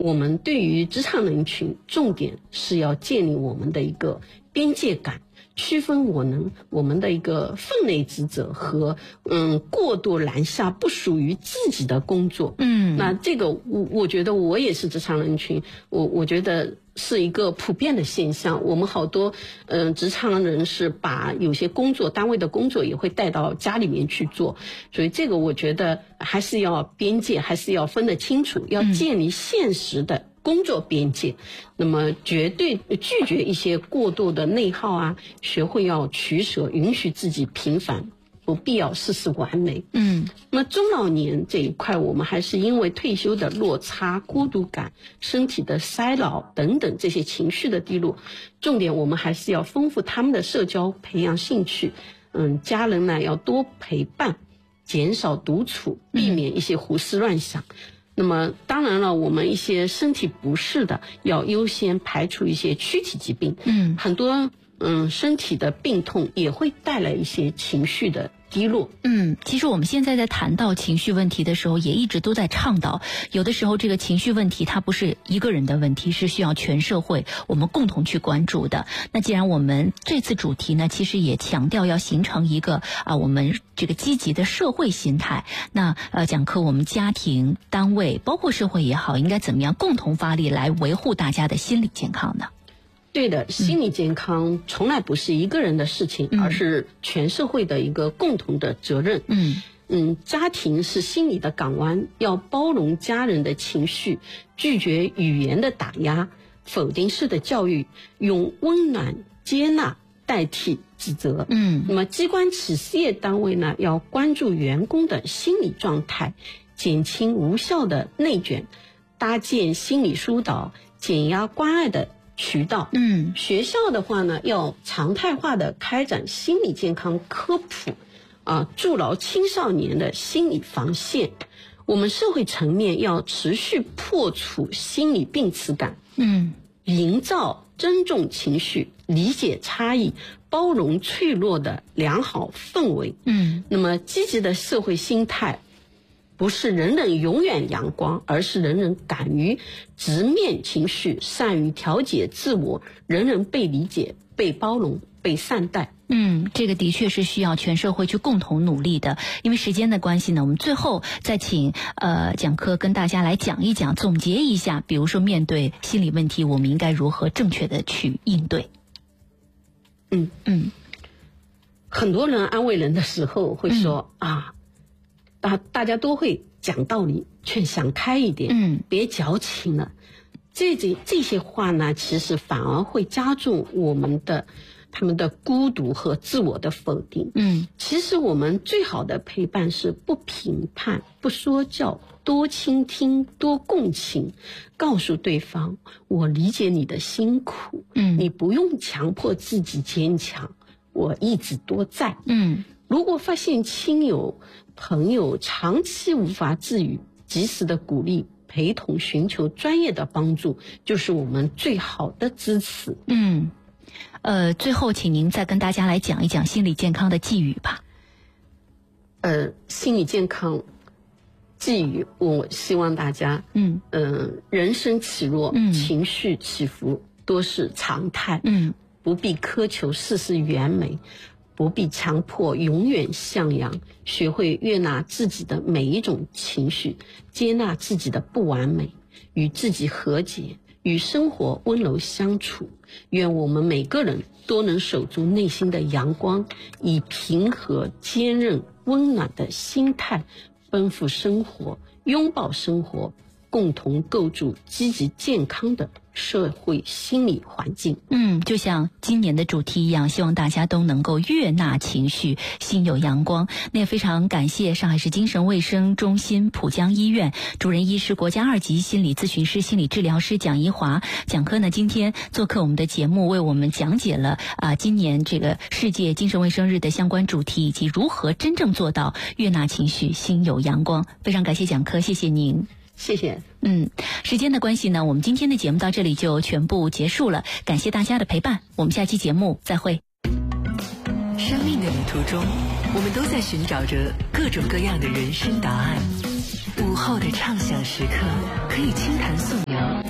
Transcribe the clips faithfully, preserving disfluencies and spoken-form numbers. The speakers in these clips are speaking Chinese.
我们对于职场人群，重点是要建立我们的一个边界感，区分我能我们的一个分内职责和嗯过度揽下不属于自己的工作。 嗯， 那这个我我觉得我也是职场人群，我我觉得是一个普遍的现象。我们好多嗯、呃、职场人是把有些工作单位的工作也会带到家里面去做，所以这个我觉得还是要边界还是要分得清楚，要建立现实的工作边界，嗯、那么绝对拒绝一些过度的内耗啊，学会要取舍，允许自己平凡，不必要事事完美。 嗯， 那么中老年这一块，我们还是因为退休的落差、孤独感、身体的衰老等等这些情绪的低落，重点我们还是要丰富他们的社交，培养兴趣。嗯，家人呢要多陪伴，减少独处，避免一些胡思乱想。嗯，那么当然了，我们一些身体不适的要优先排除一些躯体疾病。嗯，很多嗯身体的病痛也会带来一些情绪的低落。 嗯，其实我们现在在谈到情绪问题的时候，也一直都在倡导，有的时候这个情绪问题它不是一个人的问题，是需要全社会我们共同去关注的。那既然我们这次主题呢，其实也强调要形成一个啊我们这个积极的社会心态。那呃讲课我们家庭、单位，包括社会也好，应该怎么样共同发力来维护大家的心理健康呢？ 对的，心理健康从来不是一个人的事情，嗯、而是全社会的一个共同的责任。嗯嗯，家庭是心理的港湾，要包容家人的情绪，拒绝语言的打压、否定式的教育，用温暖接纳代替指责。嗯，那么机关企事业单位呢，要关注员工的心理状态，减轻无效的内卷，搭建心理疏导、减压关爱的渠道。嗯，学校的话呢，要常态化的开展心理健康科普，啊，筑牢青少年的心理防线。我们社会层面要持续破除心理病耻感，嗯，营造尊重情绪、理解差异、包容脆弱的良好氛围。嗯，那么积极的社会心态，不是人人永远阳光，而是人人敢于直面情绪，善于调节自我，人人被理解、被包容、被善待。 嗯，这个的确是需要全社会去共同努力的。因为时间的关系呢，我们最后再请呃讲课跟大家来讲一讲，总结一下，比如说面对心理问题，我们应该如何正确的去应对。 嗯嗯，很多人安慰人的时候会说、嗯、啊。大大家都会讲道理，劝想开一点，嗯，别矫情了。这这这些话呢，其实反而会加重我们的他们的孤独和自我的否定。嗯，其实我们最好的陪伴是不评判、不说教，多倾听、多共情，告诉对方我理解你的辛苦，嗯，你不用强迫自己坚强，我一直都在。嗯，如果发现亲友朋友长期无法自愈，及时的鼓励陪同，寻求专业的帮助，就是我们最好的支持。 嗯，呃，最后请您再跟大家来讲一讲心理健康的寄语吧。 呃，心理健康寄语，我希望大家，嗯嗯、呃，人生起落，嗯，情绪起伏多是常态，嗯，不必苛求事事完美。不必强迫永远向阳，学会悦纳自己的每一种情绪，接纳自己的不完美，与自己和解，与生活温柔相处。愿我们每个人都能守住内心的阳光，以平和、坚韧、温暖的心态奔赴生活，拥抱生活，共同构筑积极健康的社会心理环境。 嗯，就像今年的主题一样，希望大家都能够悦纳情绪，心有阳光。那也非常感谢上海市精神卫生中心浦江医院主任医师、国家二级心理咨询师、心理治疗师蒋怡华讲课呢，今天做客我们的节目，为我们讲解了啊今年这个世界精神卫生日的相关主题，以及如何真正做到悦纳情绪，心有阳光。非常感谢讲课，谢谢您。 谢谢。 嗯，时间的关系呢，我们今天的节目到这里就全部结束了，感谢大家的陪伴，我们下期节目再会。 生命的旅途中，我们都在寻找着各种各样的人生答案。午后的畅想时刻，可以轻谈素描，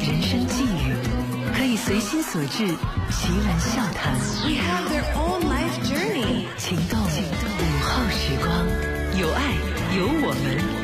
随心所至，奇闻笑谈。 We have their own life journey. 情动，午后时光，有爱，有我们。